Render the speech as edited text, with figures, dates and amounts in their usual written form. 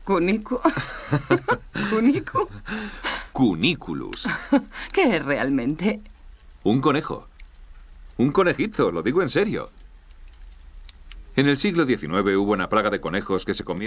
¿Cunico? ¿Cunico? Cuniculus. ¿Qué es realmente? Un conejo. Un conejito, lo digo en serio. En el siglo XIX hubo una plaga de conejos que se comieron